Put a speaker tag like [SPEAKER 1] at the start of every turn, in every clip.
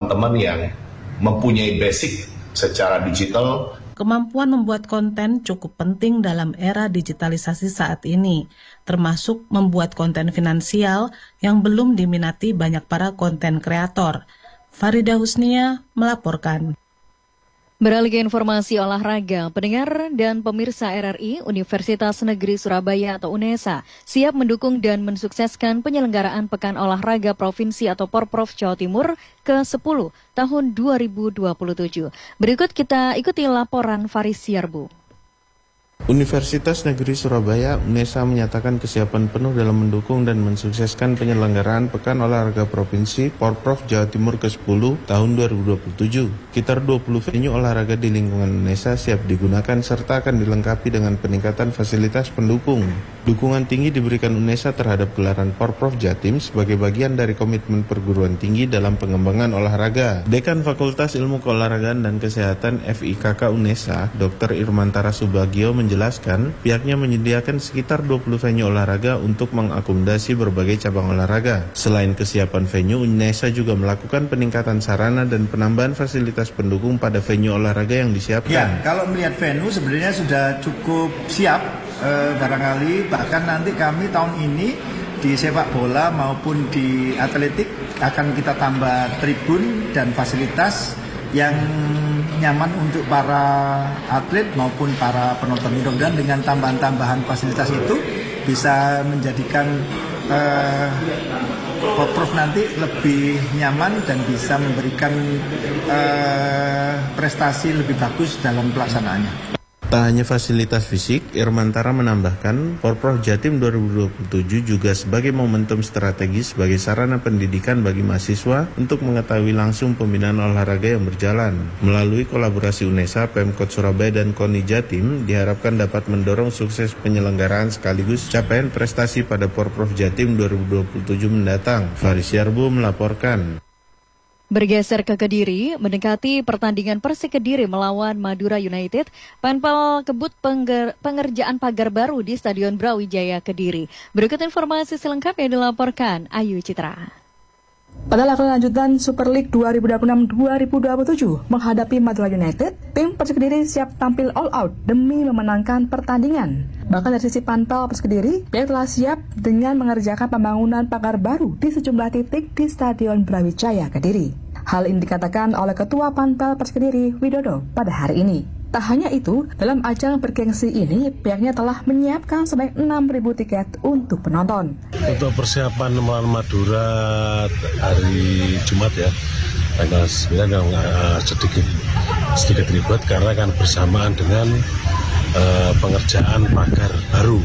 [SPEAKER 1] teman-teman yang mempunyai basic secara digital.
[SPEAKER 2] Kemampuan membuat konten cukup penting dalam era digitalisasi saat ini, termasuk membuat konten finansial yang belum diminati banyak para konten kreator. Farida Husnia melaporkan.
[SPEAKER 3] Beralih ke informasi olahraga, pendengar dan pemirsa RRI, Universitas Negeri Surabaya atau UNESA siap mendukung dan mensukseskan penyelenggaraan Pekan Olahraga Provinsi atau Porprov Jawa Timur ke-10 tahun 2027. Berikut kita ikuti laporan Faris Yarbu.
[SPEAKER 4] Universitas Negeri Surabaya UNESA menyatakan kesiapan penuh dalam mendukung dan mensukseskan penyelenggaraan Pekan Olahraga Provinsi Porprov Jawa Timur ke-10 tahun 2027. Sekitar 20 venue olahraga di lingkungan UNESA siap digunakan serta akan dilengkapi dengan peningkatan fasilitas pendukung. Dukungan tinggi diberikan UNESA terhadap gelaran Porprov Jatim sebagai bagian dari komitmen perguruan tinggi dalam pengembangan olahraga. Dekan Fakultas Ilmu Keolahragaan dan Kesehatan FIKK UNESA, Dr. Irmantara Subagio menjelaskan pihaknya menyediakan sekitar 20 venue olahraga untuk mengakomodasi berbagai cabang olahraga. Selain kesiapan venue, UNESA juga melakukan peningkatan sarana dan penambahan fasilitas pendukung pada venue olahraga yang disiapkan.
[SPEAKER 5] Ya, kalau melihat venue sebenarnya sudah cukup siap, barangkali bahkan nanti kami tahun ini di sepak bola maupun di atletik akan kita tambah tribun dan fasilitas yang nyaman untuk para atlet maupun para penonton. Mudah-mudahan dengan tambahan-tambahan fasilitas itu bisa menjadikan Porprov nanti lebih nyaman dan bisa memberikan prestasi lebih bagus dalam pelaksanaannya.
[SPEAKER 4] Tak hanya fasilitas fisik, Irmantara menambahkan, Porprov Jatim 2027 juga sebagai momentum strategis sebagai sarana pendidikan bagi mahasiswa untuk mengetahui langsung pembinaan olahraga yang berjalan. Melalui kolaborasi UNESA, Pemkot Surabaya dan KONI Jatim diharapkan dapat mendorong sukses penyelenggaraan sekaligus capaian prestasi pada Porprov Jatim 2027 mendatang. Faris Yarbu melaporkan.
[SPEAKER 3] Bergeser ke Kediri, mendekati pertandingan Persik Kediri melawan Madura United, Panpel kebut pengerjaan pagar baru di Stadion Brawijaya Kediri. Berikut informasi selengkapnya dilaporkan Ayu Citra.
[SPEAKER 6] Pada laga lanjutan Super League 2026-2027 menghadapi Madura United, tim Persik Kediri siap tampil all out demi memenangkan pertandingan. Bahkan dari sisi Panpel Persik Kediri, pihak telah siap dengan mengerjakan pembangunan pagar baru di sejumlah titik di Stadion Brawijaya Kediri. Hal ini dikatakan oleh Ketua Panpel Persik Kediri Widodo pada hari ini. Tak hanya itu, dalam ajang bergengsi ini, pihaknya telah menyiapkan sebanyak 6.000 tiket untuk penonton.
[SPEAKER 7] Untuk persiapan melawan Madura hari Jumat ya, tanggal 9 yang sedikit ribet karena akan bersamaan dengan pengerjaan pagar baru.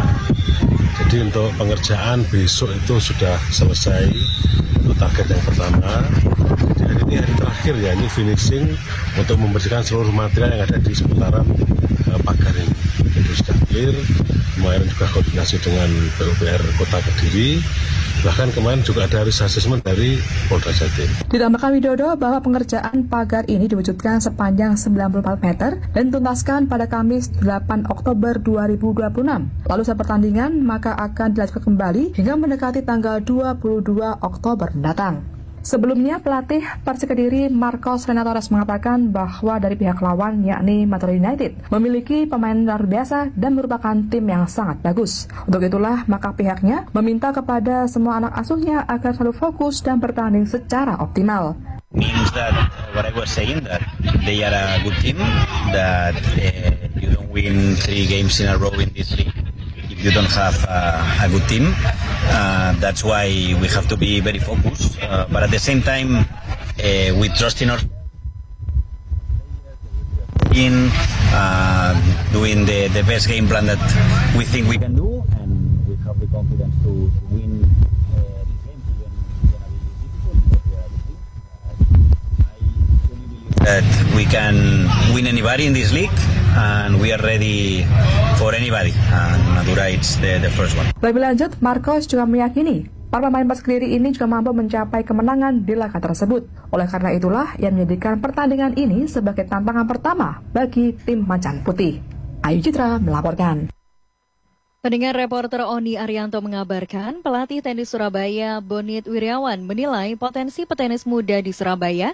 [SPEAKER 7] Jadi untuk pengerjaan besok itu sudah selesai untuk target yang pertama. Jadi ini hari terakhir ya, ini finishing untuk membersihkan seluruh material yang ada di seputaran pagar ini. Itu sudah clear. Kemarin juga koordinasi dengan PUPR Kota Kediri. Bahkan kemarin juga ada risk assessment dari Polda Jatim.
[SPEAKER 6] Ditambahkan Widodo bahwa pengerjaan pagar ini diwujudkan sepanjang 94 meter dan tuntaskan pada Kamis 8 Oktober 2026. Lalu saat pertandingan maka akan dilanjutkan kembali hingga mendekati tanggal 22 Oktober mendatang. Sebelumnya, pelatih Persik Kediri Marcos Renatores mengatakan bahwa dari pihak lawan yakni Madura United memiliki pemain luar biasa dan merupakan tim yang sangat bagus. Untuk itulah maka pihaknya meminta kepada semua anak asuhnya agar selalu fokus dan bertanding secara optimal.
[SPEAKER 8] Means that what I was saying, that they are a good team, that you don't win 3 games in a row in this league if you don't have a good team. That's why we have to be very focused, but at the same time we trust in our in doing the best game plan that we think we can do, and we have the confidence to win this game even that we can win anybody in this league, and we are ready for anybody, and Madura it's the first one.
[SPEAKER 6] Lebih lanjut, Marcos juga meyakini para pemain Persik Kediri ini juga mampu mencapai kemenangan di laga tersebut. Oleh karena itulah, ia menjadikan pertandingan ini sebagai tantangan pertama bagi tim Macan Putih. Ayu Citra melaporkan.
[SPEAKER 3] Pendengar, reporter Oni Arianto mengabarkan pelatih tenis Surabaya Bonit Wiryawan menilai potensi petenis muda di Surabaya